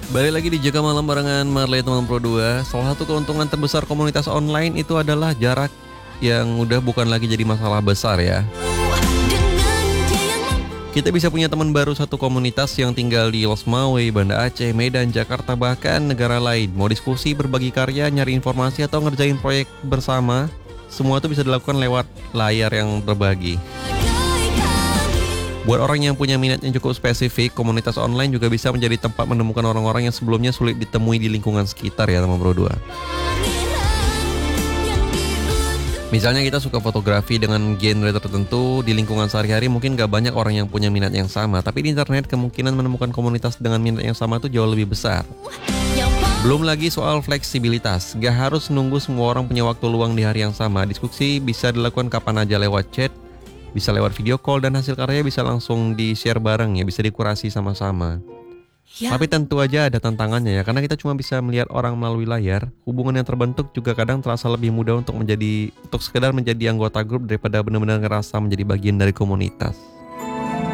Balik lagi di Jaga Malam barengan Marley teman Pro 2. Salah satu keuntungan terbesar komunitas online itu adalah jarak yang udah bukan lagi jadi masalah besar ya. Kita bisa punya teman baru satu komunitas yang tinggal di Losmawe, Banda Aceh, Medan, Jakarta, bahkan negara lain. Mau diskusi, berbagi karya, nyari informasi, atau ngerjain proyek bersama, semua itu bisa dilakukan lewat layar yang berbagi. Buat orang yang punya minat yang cukup spesifik, komunitas online juga bisa menjadi tempat menemukan orang-orang yang sebelumnya sulit ditemui di lingkungan sekitar ya teman Pro 2. Misalnya kita suka fotografi dengan genre tertentu, di lingkungan sehari-hari mungkin gak banyak orang yang punya minat yang sama, tapi di internet kemungkinan menemukan komunitas dengan minat yang sama itu jauh lebih besar. Belum lagi soal fleksibilitas, gak harus nunggu semua orang punya waktu luang di hari yang sama. Diskusi bisa dilakukan kapan aja lewat chat, bisa lewat video call, dan hasil karya bisa langsung di-share bareng ya, bisa dikurasi sama-sama. Tapi tentu aja ada tantangannya ya, karena kita cuma bisa melihat orang melalui layar. Hubungan yang terbentuk juga kadang terasa lebih mudah untuk sekedar menjadi anggota grup daripada benar-benar ngerasa menjadi bagian dari komunitas.